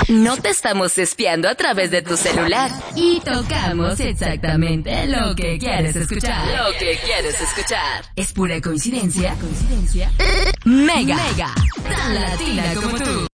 No te estamos espiando a través de tu celular. Y tocamos exactamente lo que quieres escuchar. Lo que quieres escuchar. ¿Es pura coincidencia? Mega. Tan latina como tú.